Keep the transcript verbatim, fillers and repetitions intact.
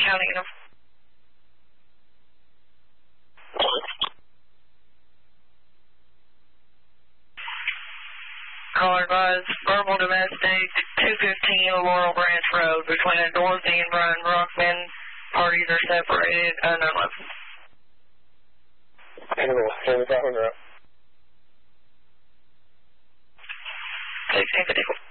County. Call advised, verbal domestic, two fifteen Laurel Branch Road, between Dorothy and Brian Brockman. Parties are separated, unknown weapons. Turn the phone up. sixteen fifty-four.